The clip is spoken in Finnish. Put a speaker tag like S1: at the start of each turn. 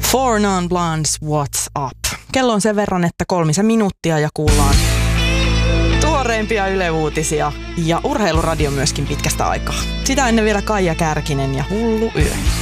S1: Four Non-Blondes, What's Up? Kello on sen verran, että 3 minuuttia ja kuullaan tuoreimpia Yle-uutisia ja urheiluradio myöskin pitkästä aikaa. Sitä ennen vielä Kaija Kärkinen ja Hullu yö.